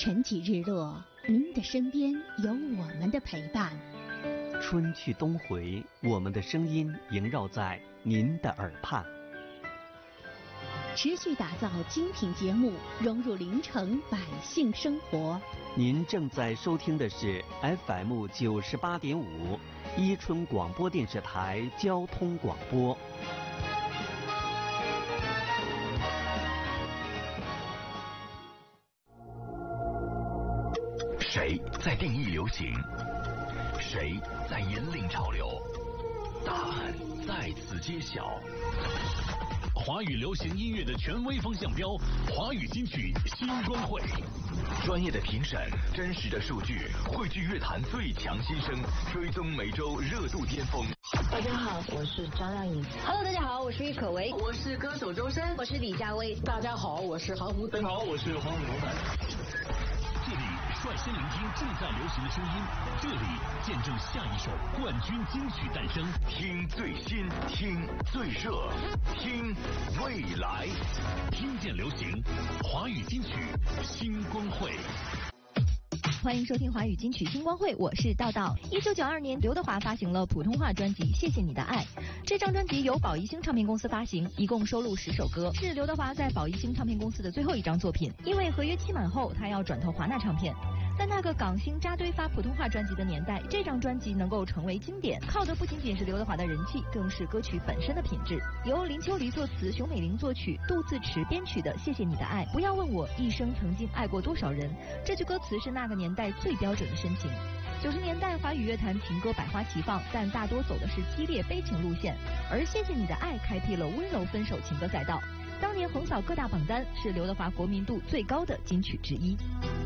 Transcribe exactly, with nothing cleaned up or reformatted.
晨起日落，您的身边有我们的陪伴。 春去冬回，我们的声音萦绕在您的耳畔。 持续打造精品节目，融入临城百姓生活。 您正在收听的是 F M 九十八点五，伊春广播电视台交通广播。 谁在定义流行？谁在引领潮流？答案在此揭晓。华语流行音乐的权威风向标，华语金曲新光会，专业的评审，真实的数据，汇聚乐坛最强新声，追踪每周热度巅峰。 大家好，我是张靓颖。 Hello， 大家好，我是郁可唯， 我是歌手周深， 我是李佳薇。 大家好，我是韩红。 大家好，我是黄伟龙。 这里率先聆听正在流行的声音，这里见证下一首冠军金曲诞生。听最新，听最热，听未来，听见流行，华语金曲新光会。 欢迎收听华语金曲星光会，我是道道。一九九二年，刘德华发行了普通话专辑《谢谢你的爱》。这张专辑由宝仪星唱片公司发行，一共收录十首歌，是刘德华在宝仪星唱片公司的最后一张作品。因为合约期满后，他要转投华纳唱片。在那个港星扎堆发普通话专辑的年代，这张专辑能够成为经典，靠的不仅仅是刘德华的人气，更是歌曲本身的品质。由林秋离作词，熊美玲作曲，杜自持编曲的《谢谢你的爱》，不要问我一生曾经爱过多少人。这句歌词是那个年代最标准的深情。九十年代华语乐坛情歌百花齐放，但大多走的是激烈悲情路线，而《谢谢你的爱》开辟了温柔分手情歌赛道。当年横扫各大榜单，是刘德华国民度最高的金曲之一。